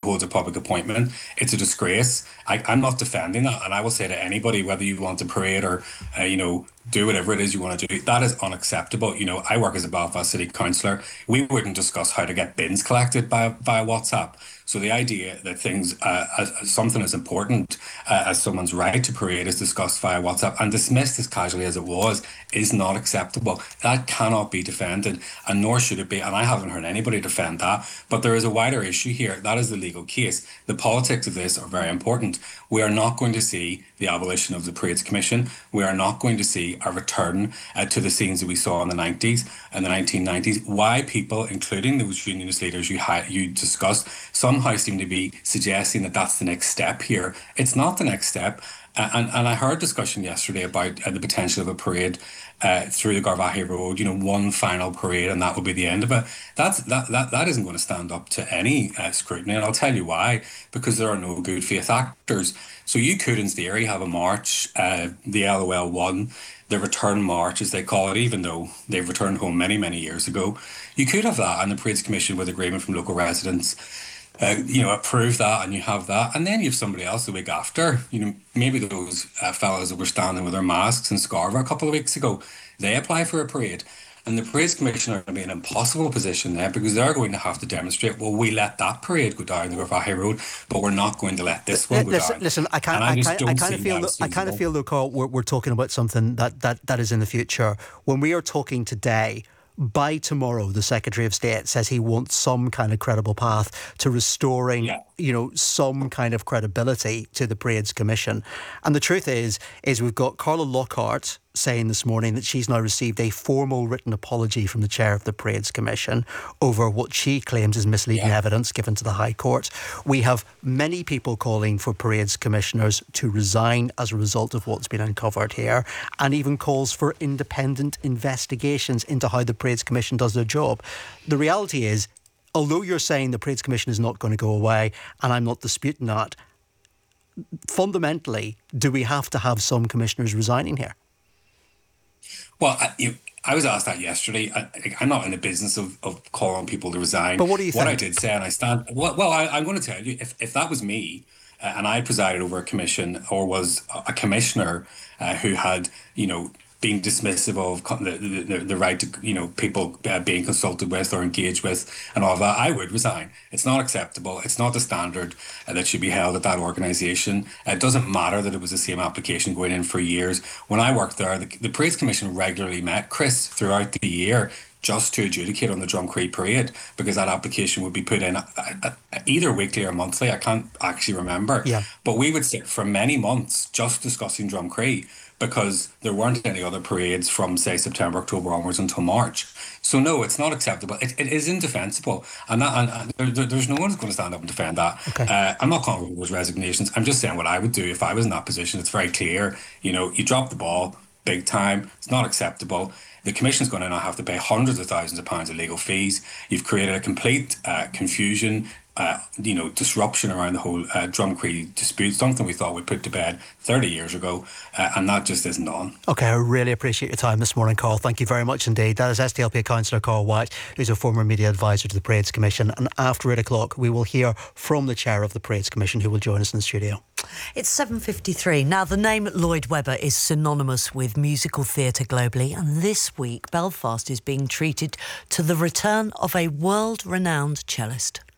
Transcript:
holds a public appointment. It's a disgrace. I'm not defending that, and I will say to anybody, whether you want to parade or, do whatever it is you want to do, that is unacceptable. I work as a Belfast City Councillor. We wouldn't discuss how to get bins collected via WhatsApp. So the idea that something as important as someone's right to parade is discussed via WhatsApp and dismissed as casually as it was is not acceptable. That cannot be defended, and nor should it be. And I haven't heard anybody defend that. But there is a wider issue here. That is the legal case. The politics of this are very important. We are not going to see the abolition of the Parades Commission. We are not going to see a return to the scenes that we saw in the 90s and the 1990s. Why people, including those unionist leaders you discussed, somehow seem to be suggesting that that's the next step here. It's not the next step. And I heard discussion yesterday about the potential of a parade through the Garvaghey Road, one final parade, and that would be the end of it. That isn't going to stand up to any scrutiny, and I'll tell you why. Because there are no good faith actors. So you could, in theory, have a march, the LOL1, the return march, as they call it, even though they've returned home many, many years ago. You could have that, and the Parades Commission, with agreement from local residents, approve that, and you have that, and then you have somebody else the week after. Maybe those fellows that were standing with their masks in Scarborough a couple of weeks ago, they apply for a parade, and the Parades Commission are going to be in an impossible position there because they're going to have to demonstrate, well, we let that parade go down the Garvaghey Road, but we're not going to let this one go down. Listen, I kind of feel though, Carl, we're talking about something that is in the future. When we are talking today, by tomorrow, the Secretary of State says he wants some kind of credible path to restoring, some kind of credibility to the Parades Commission. And the truth is we've got Carla Lockhart saying this morning that she's now received a formal written apology from the chair of the Parades Commission over what she claims is misleading evidence given to the High Court. We have many people calling for Parades Commissioners to resign as a result of what's been uncovered here, and even calls for independent investigations into how the Parades Commission does their job. The reality is, although you're saying the Parades Commission is not going to go away, and I'm not disputing that, fundamentally, do we have to have some commissioners resigning here? Well, I was asked that yesterday. I'm not in the business of calling on people to resign. But what do you think? What I did say, and I stand... I'm going to tell you, if that was me, and I presided over a commission or was a commissioner who had, being dismissive of the right to, people being consulted with or engaged with and all of that, I would resign. It's not acceptable. It's not the standard that should be held at that organisation. It doesn't matter that it was the same application going in for years. When I worked there, the Parades Commission regularly met, Chris, throughout the year, just to adjudicate on the Drumcree parade, because that application would be put in either weekly or monthly. I can't actually remember. Yeah. But we would sit for many months just discussing Drumcree, because there weren't any other parades from, say, September, October onwards until March. So no, it's not acceptable. It is indefensible, and there's no one who's going to stand up and defend that. Okay. I'm not calling for those resignations. I'm just saying what I would do if I was in that position. It's very clear. You drop the ball big time. It's not acceptable. The Commission's going to now have to pay hundreds of thousands of pounds of legal fees. You've created a complete confusion, disruption around the whole Drumcree dispute, something we thought we put to bed 30 years ago, and that just isn't on. OK, I really appreciate your time this morning, Carl. Thank you very much indeed. That is SDLP Councillor Carl White, who's a former media advisor to the Parades Commission. And after 8 o'clock, we will hear from the chair of the Parades Commission, who will join us in the studio. It's 7:53. Now, the name Lloyd Webber is synonymous with musical theatre globally, and this week Belfast is being treated to the return of a world-renowned cellist.